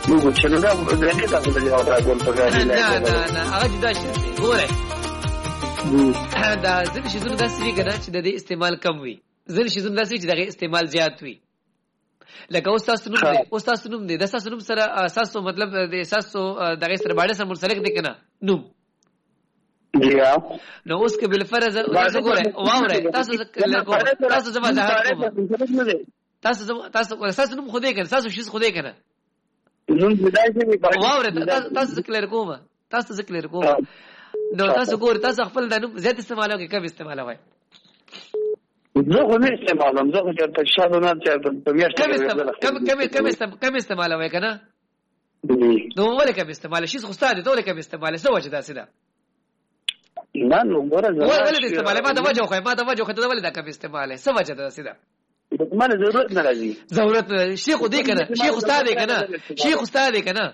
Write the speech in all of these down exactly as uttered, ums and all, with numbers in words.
موږ چې نو دا غلطه تاسو ته جواب راکول پکار دی. نه نه نه هغه جدا شي ګوره دا ځکه چې زونه داسې وي کنه چې د دې استعمال کم وي، ځکه چې زونه داسې وي چې دغه استعمال زیات وي. لکه اوس تاسو نوم دی اوس تاسو نوم دی د تاسو نوم سره اساسو مطلب د اساسو دغه سره باندې سره منسلک دی کنه نوم. یا نو اوس کې بل فرض تاسو ګوره واوره تاسو تاسو زما ځه تاسو تاسو تاسو نوم خو دې کنه تاسو شي خو دې کنه نوم بدای شي واوره تاسو کلر کومه تاسو ذکر کومه نو تاسو ګور تاسو خپل د نوم زیات استعمالو کې کم استعمالوي. زه خو نه استعمالوم، زه خو چېرته شاده نه چېرته په میاشت کم کم کم کم استعمالوي کنه. نو ولې کم استعمال شي خو ستاسو ته ولې کم استعمال څه وجه داسې ده؟ نه نو ګوره زه ولې استعمال ما د وجه خو ما د وجه خو ته ولې دا کم استعمال څه وجه داسې ده؟ مله ضرورت نه راځي ضرورت نه شیخ دې کنه شیخ استاد دې کنه شیخ استاد دې کنه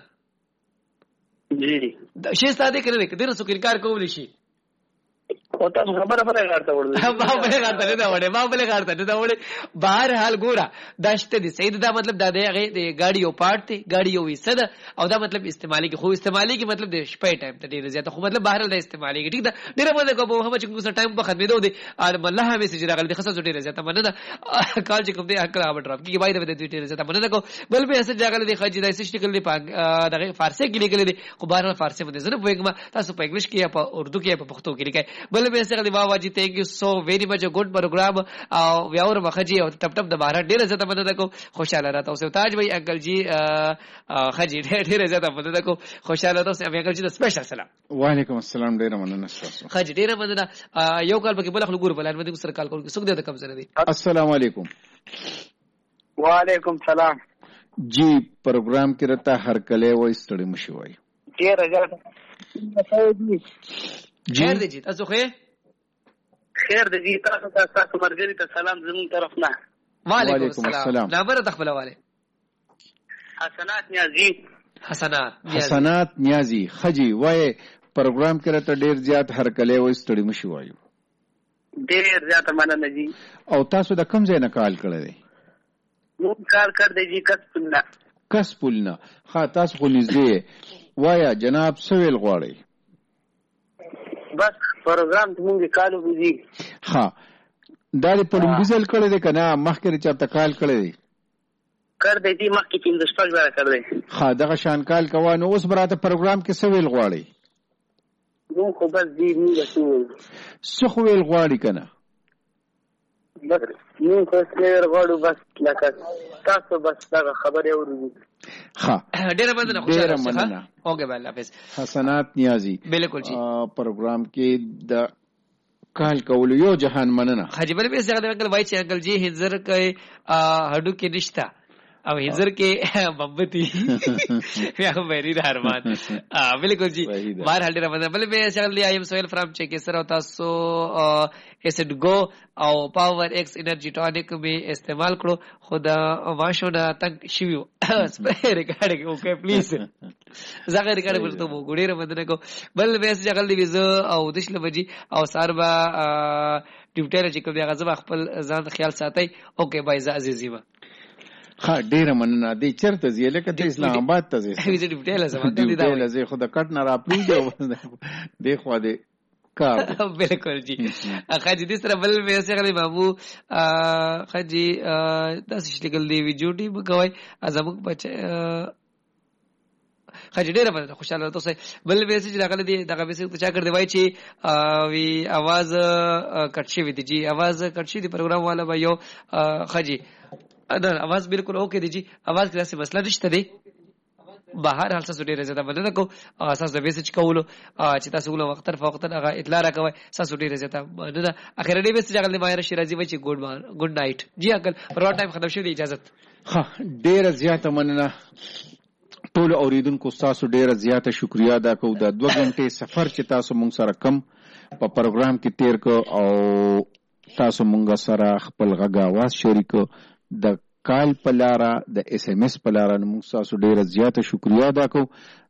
جی شیخ استاد دې کنه دې رسو کې کار کول شي او تاسو خبره پرې غارته وړل ما بلې غارته نه دا وړه ما بلې غارته نه دا وړه بهر حال ګوره داشته دي سید دا مطلب دا دی هغه د ګاډي یو پارت دی ګاډي یو وسه ده او دا مطلب استعمالي کې خو استعمالي کې مطلب د شپې ټایم ته ډیر زیات خو مطلب بهر حال د استعمالي کې ټیک ده ډیر باندې کو په هم چې کوم ټایم په ختمېدو دي ار الله هم سي راغلی د خصوص ډیر زیات مننه کال چې کوم دی حق را وډراپ کې باید د ډیر زیات مننه کو بل به اسه جاګل دی خجی دای سشت کړل دی دغه فارسی کې لیکل دي خو بهر حال فارسی باندې زره پوهیږم تاسو په انګلیش کې یا په اردو کې یا په پښتو کې لیکای بل به اسه بابا جی thank you so very much a good program او ویاور مخجی او ټپ ټپ د بهر ډیره زیاته مدد کو خوشاله راته اوسه تاج بھائی انکل جی خجی ډیره زیاته مدد کو خوشاله راته انکل جی د سپیشل سلام. وعلیکم السلام ډیره مننه تاسو خجی ډیره مننه یو کال پکې بل خلک ګور بلان مده سره کال کول سګ د کم سره دی. السلام علیکم. وعلیکم سلام. جی پروګرام کې رته هر کله وای ستړي مشي وای ډیره زیاته خیر دی جی تاسو خو خیر دی تاسو ته تاسو مرګري ته سلام زمون طرف نه. وعلیکم السلام. نامبر تخبلواله حسنات نیازی. حسنات حسنات نیازی خجی وای پروګرام کې راته ډیر زیات هر کله وای ستړي مشي وایو. ډیر زیات مننه جی. او تاسو د کوم ځای نه کال کړی دی؟ مو کال کړ دی جی کسپلنا. کسپلنا ها تاسو خو نږدې وایا جناب سویل غواړي. بس پروګرام ته مونږ کالو بيزي. ها دا په لومبیزل کړی دی کنه مخکې چاته کال کړی دی؟ کړ دی چې مخکې پنځه شپږ ځله کړ دی. ها دغه شان کال کوه نو اوس براته پروګرام کې څه ویل غواړي؟ نو خو بس دې موږ څه ویل څه خو ویل غواړي کنه بس نو خو څه ویل غواړو بس لکه تاسو بس دا خبرې اورئ. ها ډیره مننه خوشاله مننه. اوکے بل حافظ. حسنات نیازی بالکل جی پروګرام کې د کال کول یو جهان مننه. حاجی بل به څنګه انکل وای چې انکل جی هزر کوي هډو کې نشتا او هزر کې محبتي بیا خو مری رحمان بالکل جی بهر حال ډیره مننه. بل به څنګه لی ایم سویل فرام چې کې سره تاسو ایسډ گو او پاور ایکس انرژي ټانیک می استعمال کړو خدا واشونه تک شیو سپیر ریکارډ کې اوکے پلیز زغه ریکارډ ورته مو ګډیره مدنه کو. بل به څنګه دی ویزه او دشل بجی او ساربا ډیوټر چې کوم هغه ځب خپل ځان خیال ساتي. اوکے بای عزیزی ما ها ډیره مننه. دی چرته زی لکه د اسلام آباد ته زی ویزه ډیوټر زما دی دا دی خو د کټ نه را پریږه دی خو دی کار بالکل جی. خاجی دې سره بل مې څنګه بابو خاجی تاسو شکل دی ویډیو ټیپ کوي ازمو بچ خاجی ډیره باندې خوشاله تاسو بل میسج راغلی دی دغه میسج ته چا کړ دی وای چې وی आवाज کټ شي وی دی جی आवाज کټ شي دی پروګرام والا به یو خاجی دا आवाज بالکل اوکے دی جی आवाज کې څه مسله نشته دی. بهر حال تاسو ډیره زیاته مننه کو تاسو د میسج کولو چې تاسو ول وخت تر وخت هغه اطلاع راکوي تاسو ډیره زیاته مننه. اخر دې میسج راغلی ماهر شیرازی وای چې ګډ مار ګډ نایټ جی انکل پروا ټایم ختم شوی دی اجازه. ها ډیره زیاته مننه ټول اوریدونکو تاسو ډیره زیاته شکریا ادا کوم د دوه غنټې سفر چې تاسو مونږ سره کم په پروګرام کې تیر کو او تاسو مونږ سره خپل غږ आवाज شریک د کال پلارا د اس ام اس پلارا موږ تاسو ډیره زیاته شکریا ادا کوم.